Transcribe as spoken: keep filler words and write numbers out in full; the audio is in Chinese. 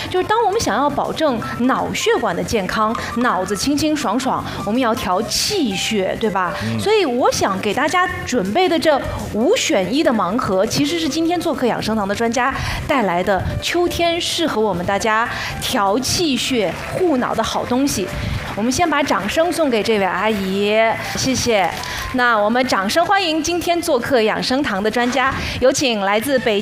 就是当我们想要保证脑血管的健康，脑子清清爽爽，我们也要调气血，对吧？嗯、所以我想给大家准备的这五选一的盲盒，其实是今天做客养生堂的专家带来的秋天适合我们大家调气血、护脑的好东西。我们先把掌声送给这位阿姨，谢谢。那我们掌声欢迎今天做客养生堂的专家，有请来自北